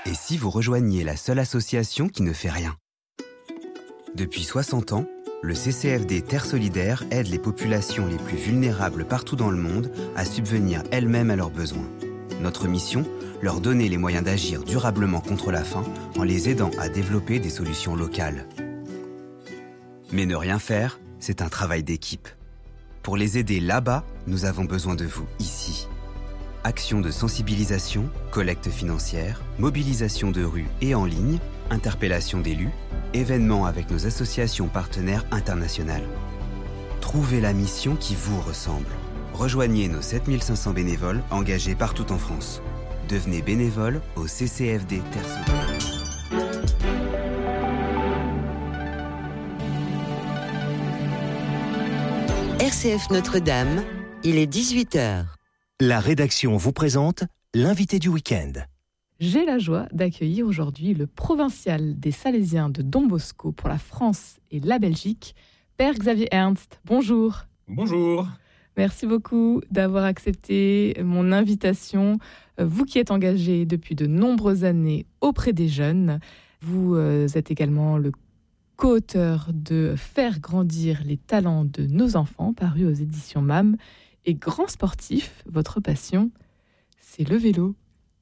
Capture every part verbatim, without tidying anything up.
Et si vous rejoigniez la seule association qui ne fait rien ? Depuis soixante ans, le C C F D Terre Solidaire aide les populations les plus vulnérables partout dans le monde à subvenir elles-mêmes à leurs besoins. Notre mission, leur donner les moyens d'agir durablement contre la faim en les aidant à développer des solutions locales. Mais ne rien faire, c'est un travail d'équipe. Pour les aider là-bas, nous avons besoin de vous ici. Actions de sensibilisation, collecte financière, mobilisation de rue et en ligne, interpellation d'élus, événements avec nos associations partenaires internationales. Trouvez la mission qui vous ressemble. Rejoignez nos sept mille cinq cents bénévoles engagés partout en France. Devenez bénévole au C C F D Terre Solidaire. R C F Notre-Dame, il est dix-huit heures. La rédaction vous présente l'invité du week-end. J'ai la joie d'accueillir aujourd'hui le provincial des Salésiens de Don Bosco pour la France et la Belgique, Père Xavier Ernst. Bonjour. Bonjour. Merci beaucoup d'avoir accepté mon invitation. Vous qui êtes engagé depuis de nombreuses années auprès des jeunes, vous êtes également le co-auteur de Faire grandir les talents de nos enfants, paru aux éditions M A M. Et grand sportif, votre passion, c'est le vélo.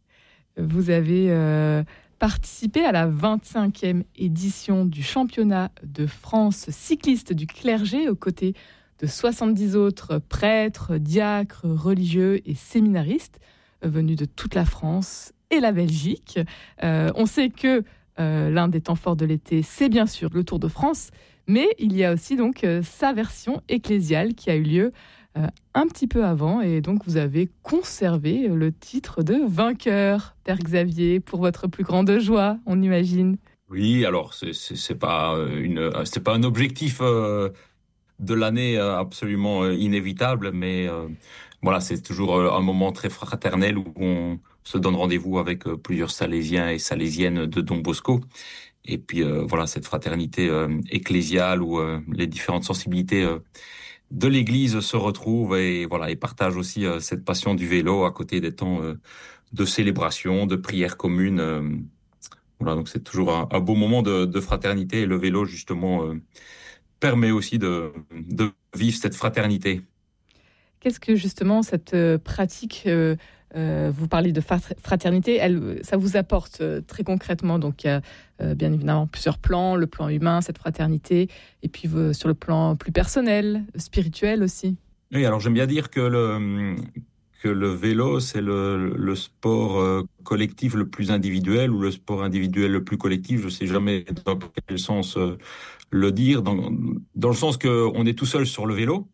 Vous avez euh, participé à la vingt-cinquième édition du championnat de France cycliste du clergé aux côtés de soixante-dix autres prêtres, diacres, religieux et séminaristes venus de toute la France et la Belgique. Euh, on sait que euh, l'un des temps forts de l'été, c'est bien sûr le Tour de France, mais il y a aussi donc euh, sa version ecclésiale qui a eu lieu Euh, un petit peu avant, et donc vous avez conservé le titre de vainqueur, Père Xavier, pour votre plus grande joie, on imagine. Oui, alors c'est, c'est, c'est pas une, c'est pas un objectif euh, de l'année euh, absolument euh, inévitable, mais euh, voilà, c'est toujours euh, un moment très fraternel où on se donne rendez-vous avec euh, plusieurs Salésiens et Salésiennes de Don Bosco. Et puis euh, voilà, cette fraternité euh, ecclésiale où euh, les différentes sensibilités euh, de l'Église se retrouvent et voilà et partagent aussi euh, cette passion du vélo à côté des temps euh, de célébration, de prières communes. Euh, voilà, donc c'est toujours un, un beau moment de, de fraternité et le vélo justement euh, permet aussi de, de vivre cette fraternité. Qu'est-ce que justement cette pratique, euh, euh, vous parlez de fraternité, elle, ça vous apporte euh, très concrètement? Donc il y a euh, bien évidemment plusieurs plans, le plan humain, cette fraternité, et puis euh, sur le plan plus personnel, spirituel aussi. Oui, alors j'aime bien dire que le, que le vélo, c'est le, le sport euh, collectif le plus individuel ou le sport individuel le plus collectif. Je ne sais jamais dans quel sens euh, le dire, dans, dans le sens qu'on est tout seul sur le vélo.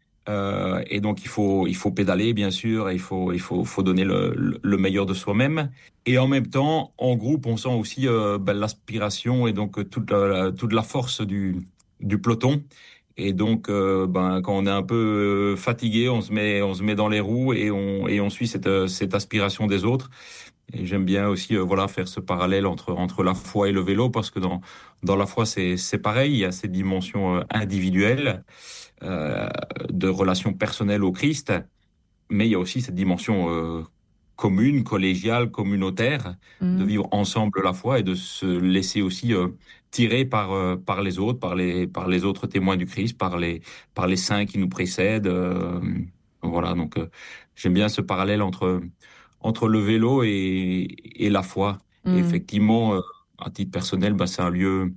Euh, et donc il faut il faut pédaler bien sûr, et il faut il faut faut donner le, le, le meilleur de soi-même, et en même temps en groupe on sent aussi euh, ben, l'aspiration et donc toute la, toute la force du du peloton, et donc euh, ben quand on est un peu euh, fatigué, on se met on se met dans les roues et on et on suit cette cette aspiration des autres. Et j'aime bien aussi euh, voilà faire ce parallèle entre entre la foi et le vélo, parce que dans dans la foi c'est c'est pareil, il y a ces dimensions euh, individuelles euh, de relation personnelle au Christ, mais il y a aussi cette dimension euh, commune, collégiale, communautaire, mmh. de vivre ensemble la foi et de se laisser aussi euh, tirer par euh, par les autres, par les par les autres témoins du Christ, par les par les saints qui nous précèdent. Euh, voilà, donc euh, j'aime bien ce parallèle entre entre le vélo et et la foi. Mmh. Et effectivement, euh, à titre personnel, bah, c'est un lieu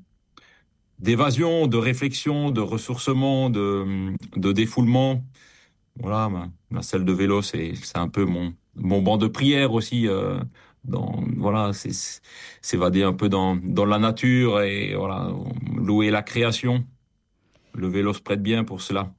d'évasion, de réflexion, de ressourcement, de, de défoulement. Voilà, ma, ma selle de vélo, c'est, c'est un peu mon, mon banc de prière aussi. Euh, dans, voilà, c'est, c'est s'évader un peu dans, dans la nature et voilà, louer la création. Le vélo se prête bien pour cela.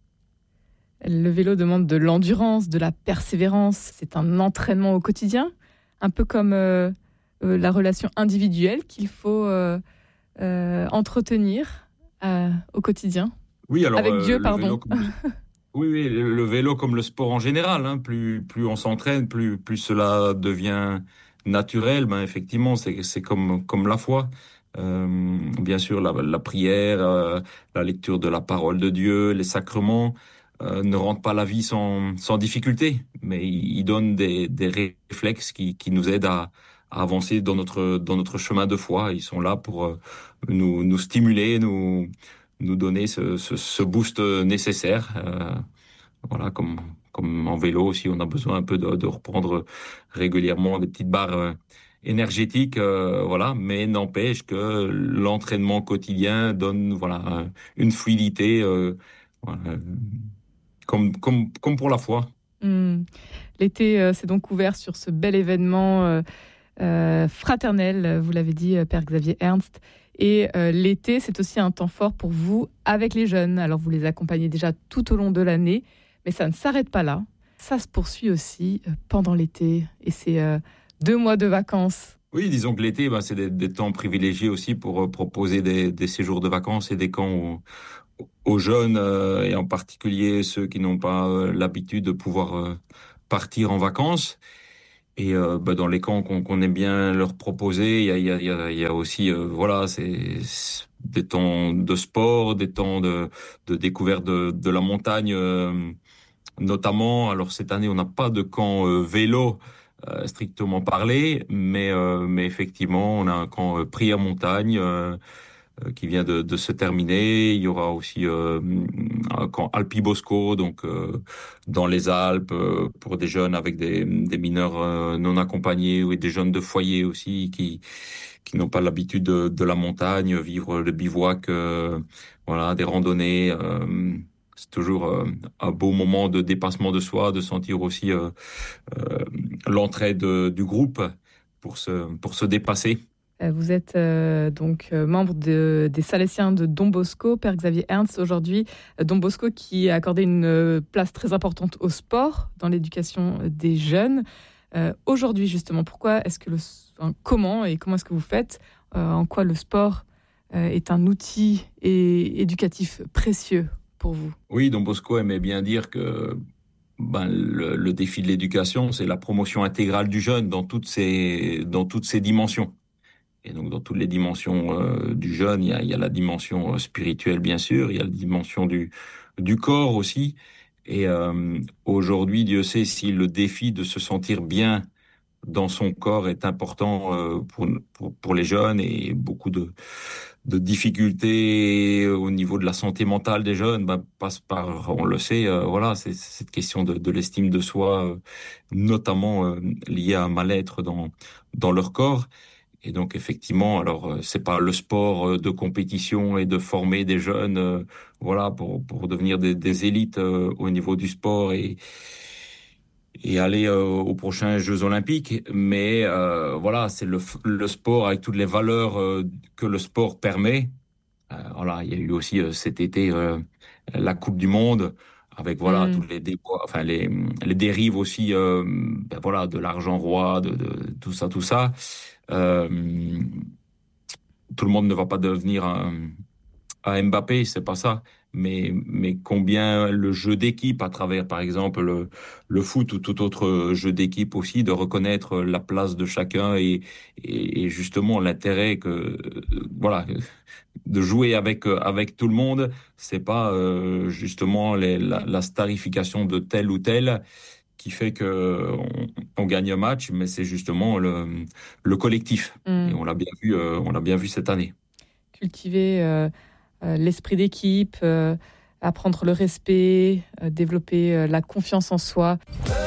Le vélo demande de l'endurance, de la persévérance. C'est un entraînement au quotidien, un peu comme euh, euh, la relation individuelle qu'il faut euh, Euh, entretenir euh, au quotidien. Oui, alors avec Dieu, euh, pardon. Comme, oui, oui, le, le vélo comme le sport en général, hein, plus plus on s'entraîne, plus plus cela devient naturel. Ben effectivement, c'est c'est comme comme la foi. Euh, bien sûr, la, la prière, euh, la lecture de la parole de Dieu, les sacrements euh, ne rendent pas la vie sans sans difficulté, mais ils, ils donnent des des réflexes qui qui nous aident à à avancer dans notre dans notre chemin de foi. Ils sont là pour euh, nous nous stimuler, nous nous donner ce ce, ce boost nécessaire. Euh, voilà, comme comme en vélo aussi, on a besoin un peu de, de reprendre régulièrement des petites barres euh, énergétiques, euh, voilà. Mais n'empêche que l'entraînement quotidien donne voilà une fluidité, euh, voilà, comme comme comme pour la foi. Mmh. L'été euh, s'est donc ouvert sur ce bel événement euh, euh, fraternel, vous l'avez dit, Père Xavier Ernst. Et euh, l'été, c'est aussi un temps fort pour vous avec les jeunes. Alors, vous les accompagnez déjà tout au long de l'année, mais ça ne s'arrête pas là. Ça se poursuit aussi euh, pendant l'été. Et c'est euh, deux mois de vacances. Oui, disons que l'été, ben, c'est des, des temps privilégiés aussi pour euh, proposer des, des séjours de vacances et des camps aux, aux jeunes, euh, et en particulier ceux qui n'ont pas euh, l'habitude de pouvoir euh, partir en vacances. Et euh, bah, dans les camps qu'on, qu'on aime bien leur proposer, il y a, il y a, il y a, il y a aussi, euh, voilà, c'est, c'est des temps de sport, des temps de, de découverte de, de la montagne, euh, notamment. Alors cette année, on n'a pas de camp euh, vélo euh, strictement parlé, mais euh, mais effectivement, on a un camp euh, prière montagne euh, euh, qui vient de, de se terminer. Il y aura aussi euh, un camp Alpi Bosco, donc euh, dans les Alpes, euh, pour des jeunes avec des, des mineurs euh, non accompagnés ou des jeunes de foyer aussi qui qui n'ont pas l'habitude de, de la montagne, vivre le bivouac, euh, voilà, des randonnées. Euh, c'est toujours euh, un beau moment de dépassement de soi, de sentir aussi euh, euh, l'entraide du groupe pour se pour se dépasser. Vous êtes euh, donc euh, membre de, des Salésiens de Don Bosco, Père Xavier Ernst. Aujourd'hui, Don Bosco qui a accordé une place très importante au sport dans l'éducation des jeunes. Euh, aujourd'hui, justement, pourquoi est-ce que le, enfin, comment et comment est-ce que vous faites, euh, en quoi le sport euh, est un outil et éducatif précieux pour vous? Oui, Don Bosco aimait bien dire que ben, le, le défi de l'éducation, c'est la promotion intégrale du jeune dans toutes ses dans toutes ses dimensions. Et donc, dans toutes les dimensions euh, du jeune, il y a, il y a la dimension euh, spirituelle, bien sûr, il y a la dimension du, du corps aussi. Et euh, aujourd'hui, Dieu sait si le défi de se sentir bien dans son corps est important euh, pour, pour, pour les jeunes, et beaucoup de, de difficultés au niveau de la santé mentale des jeunes bah, passe par, on le sait, euh, voilà, c'est, c'est cette question de, de l'estime de soi, euh, notamment euh, liée à un mal-être dans, dans leur corps. Et donc effectivement, alors euh, c'est pas le sport euh, de compétition et de former des jeunes, euh, voilà, pour pour devenir des, des élites euh, au niveau du sport et et aller euh, aux prochains Jeux Olympiques, mais euh, voilà, c'est le le sport avec toutes les valeurs euh, que le sport permet. Euh, voilà, il y a eu aussi euh, cet été euh, la Coupe du Monde avec voilà Mmh. tous les déboires, enfin les les dérives aussi, euh, ben, voilà, de l'argent roi, de, de tout ça, tout ça. Euh, tout le monde ne va pas devenir un, un Mbappé, c'est pas ça. Mais, mais combien le jeu d'équipe, à travers par exemple le, le foot ou tout autre jeu d'équipe aussi, de reconnaître la place de chacun et, et, et justement l'intérêt que euh, voilà de jouer avec avec tout le monde, c'est pas euh, justement les, la, la starification de tel ou tel qui fait que on, on gagne un match, mais c'est justement le, le collectif. Et Mmh. on l'a bien vu, euh, on l'a bien vu cette année. Cultiver euh, euh, l'esprit d'équipe, euh, apprendre le respect, euh, développer euh, la confiance en soi.